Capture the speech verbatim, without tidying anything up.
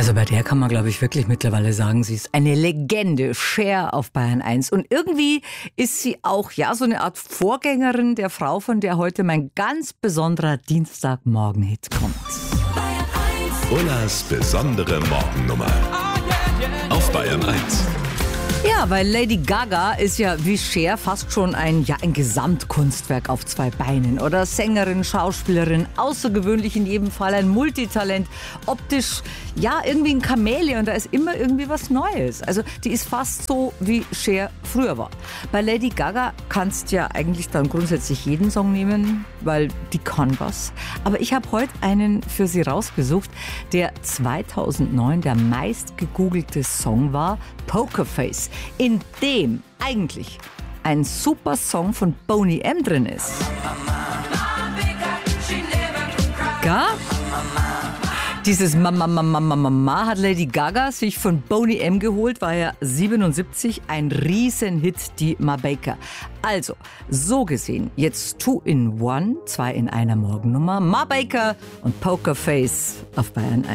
Also bei der kann man, glaube ich, wirklich mittlerweile sagen, sie ist eine Legende. Cher auf Bayern eins. Und irgendwie ist sie auch, ja, so eine Art Vorgängerin der Frau, von der heute mein ganz besonderer Dienstagmorgen-Hit kommt. Ullas besondere Morgennummer auf Bayern eins. Ja, weil Lady Gaga ist ja wie Cher fast schon ein, ja, ein Gesamtkunstwerk auf zwei Beinen. Oder Sängerin, Schauspielerin, außergewöhnlich in jedem Fall, ein Multitalent. Optisch, ja, irgendwie ein Chamäleon, da ist immer irgendwie was Neues. Also die ist fast so, wie Cher früher war. Bei Lady Gaga kannst du ja eigentlich dann grundsätzlich jeden Song nehmen, weil die kann was. Aber ich habe heute einen für sie rausgesucht, der zweitausendneun der meist gegoogelte Song war, Pokerface, in dem eigentlich ein super Song von Boney M drin ist. Ja? Dieses Mama, Mama, Mama, Mama hat Lady Gaga sich von Boney M geholt, war ja siebenundsiebzig, ein Riesenhit, die Ma Baker. Also, so gesehen, jetzt two in one, zwei in einer Morgennummer, Ma Baker und Pokerface auf Bayern eins.